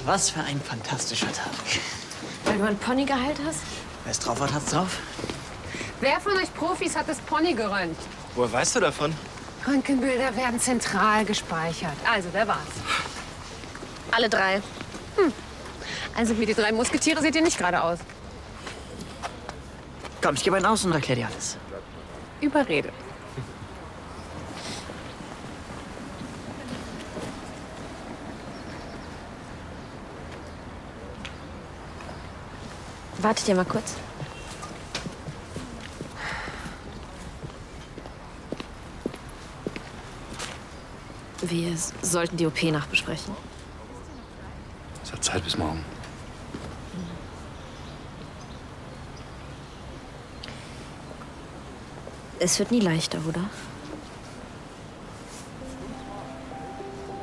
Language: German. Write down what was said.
Was für ein fantastischer Tag. Weil du einen Pony geheilt hast? Wer es drauf hat, hat's drauf. Wer von euch Profis hat das Pony geröntgt? Woher weißt du davon? Röntgenbilder werden zentral gespeichert. Also, wer war's? Alle drei. Also wie die drei Musketiere seht ihr nicht gerade aus. Komm, ich gebe einen aus und erklär dir alles. Überrede. Wartet ihr mal kurz. Wir sollten die OP nachbesprechen. Es hat Zeit bis morgen. Es wird nie leichter, oder?